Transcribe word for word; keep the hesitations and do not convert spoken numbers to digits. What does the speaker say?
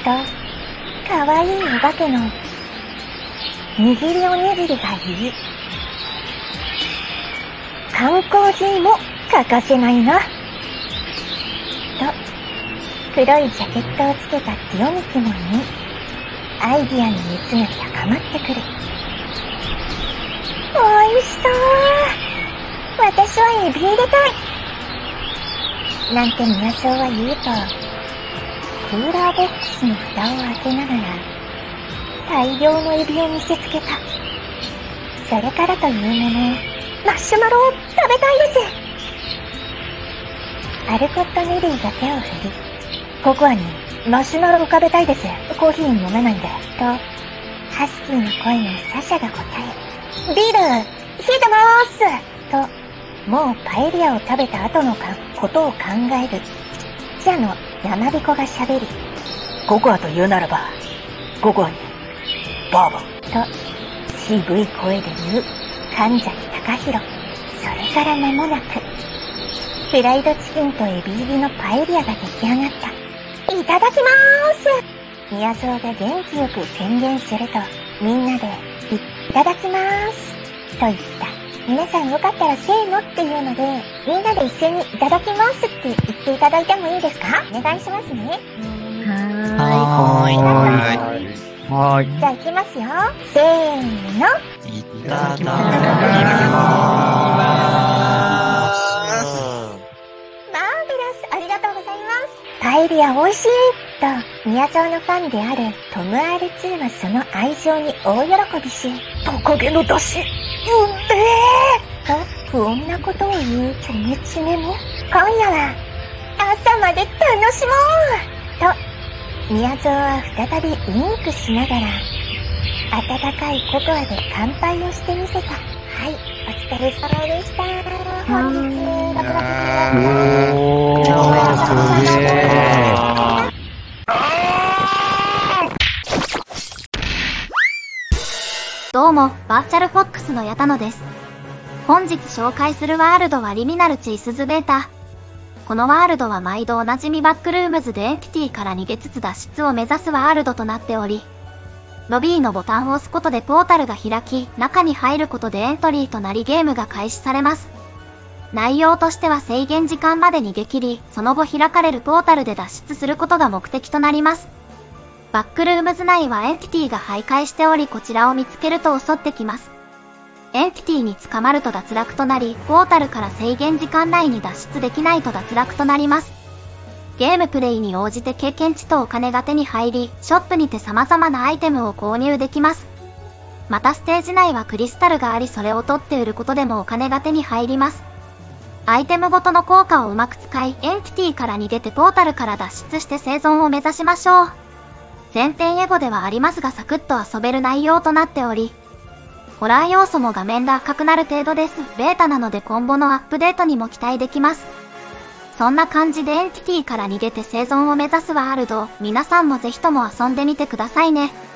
かわいいお化けの握りおにぎりがいい。缶コーヒーも欠かせないな。と、黒いジャケットをつけた清美雲に、アイディアの熱が高まってくる。おいしそう。私はエビ入れたい。なんて宮荘は言うと、クーラーボックスの蓋を開けながら、大量のエビを見せつけた。それからというもの、マッシュマロを食べたいです。アルコット・ネリーが手を振り、ココアにマシュマロを食べたいです。コーヒー飲めないんで。と、ハスキーの声のサシャが答え、ビール、冷えてまーすと、もうパエリアを食べた後のかことを考える、ちっちゃの山彦が喋り、 ココアと言うならば、ココアに、バーボン。 と、渋い声で言う、神崎隆弘。それから間もなく、フライドチキンとエビ入りのパエリアが出来上がった。いただきまーす。宮荘が元気よく宣言すると、みんなで、いただきまーす。と言った。皆さんよかったらせーのっていうので、みんなで一斉にいただきますって言っていただいてもいいですか？お願いしますね。 はーい。 はーい。はーい。じゃあ行きますよ。せーの。 いただきまーす。 マーベラス、ありがとうございます。パエリア美味しいと、宮荘のファンであるトム アールツー はその愛情に大喜びし、 トカゲの出汁、うんめーと不穏なことを言うチョメチメも、今夜は朝まで楽しもうと、宮荘は再びウインクしながら、温かいココアで乾杯をしてみせた。はい、お疲れ様でした。本日、ろくがつじゅうよっか、お疲れ様でした。 どうも、バーチャルフォックスの矢田野です。本日紹介するワールドはリミナルチースズベータ。このワールドは毎度おなじみバックルームズでエンティティから逃げつつ脱出を目指すワールドとなっており、ロビーのボタンを押すことでポータルが開き、中に入ることでエントリーとなりゲームが開始されます。内容としては制限時間まで逃げ切り、その後開かれるポータルで脱出することが目的となります。バックルームズ内はエンティティが徘徊しており、こちらを見つけると襲ってきます。エンティティに捕まると脱落となり、ポータルから制限時間内に脱出できないと脱落となります。ゲームプレイに応じて経験値とお金が手に入り、ショップにて様々なアイテムを購入できます。またステージ内はクリスタルがあり、それを取って売ることでもお金が手に入ります。アイテムごとの効果をうまく使い、エンティティから逃げてポータルから脱出して生存を目指しましょう。前編エゴではありますがサクッと遊べる内容となっており、ホラー要素も画面で赤くなる程度です。ベータなので今後のアップデートにも期待できます。そんな感じでエンティティから逃げて生存を目指すワールド、皆さんもぜひとも遊んでみてくださいね。